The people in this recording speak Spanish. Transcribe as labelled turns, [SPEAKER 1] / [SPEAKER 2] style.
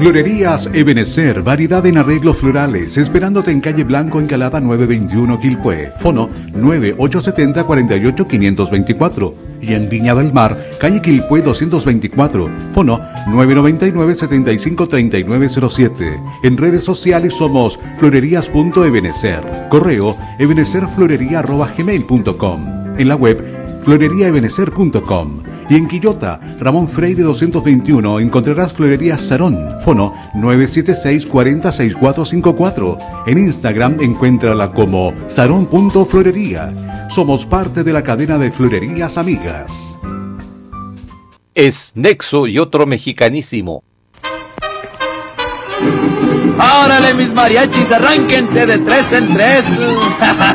[SPEAKER 1] Florerías Ebenecer, variedad en arreglos florales, esperándote en calle Blanco, Encalada 921 Quilpué, fono 9870-48-524, y en Viña del Mar, calle Quilpué 224, fono 999-753907. En redes sociales somos florerías.ebenecer, correo ebenecerflorería@gmail.com, en la web floreriaebenecer.com. Y en Quillota, Ramón Freire 221, encontrarás Florería Sarón, fono 976-406454. En Instagram, encuéntrala como sarón.florería. Somos parte de la cadena de Florerías Amigas.
[SPEAKER 2] Es Nexo y otro mexicanísimo.
[SPEAKER 3] ¡Órale, mis mariachis, arránquense de 3 en 3!